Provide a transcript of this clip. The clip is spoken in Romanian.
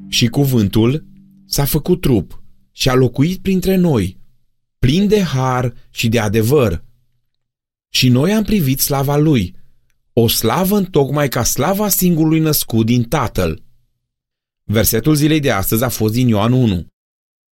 Și cuvântul s-a făcut trup și a locuit printre noi, plin de har și de adevăr. Și noi am privit slava lui, o slavă întocmai ca slava singurului născut din Tatăl. Versetul zilei de astăzi a fost din Ioan 1.